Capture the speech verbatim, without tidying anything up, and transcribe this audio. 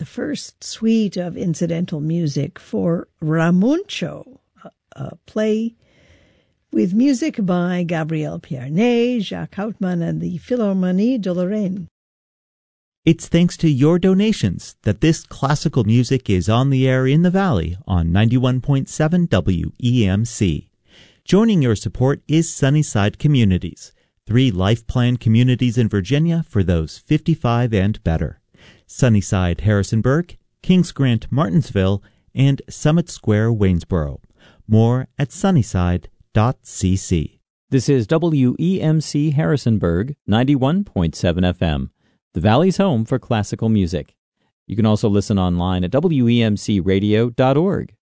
the first suite of incidental music for Ramuncio, a, a play with music by Gabriel Pierné, Jacques Hautman, and the Philharmonie de Lorraine. It's thanks to your donations that this classical music is on the air in the Valley on ninety-one point seven W E M C. Joining your support is Sunnyside Communities, three life plan communities in Virginia for those fifty-five and better. Sunnyside Harrisonburg, Kings Grant Martinsville, and Summit Square Waynesboro. More at sunnyside dot c c. This is W E M C Harrisonburg, ninety-one point seven F M, the Valley's home for classical music. You can also listen online at W E M C radio dot org.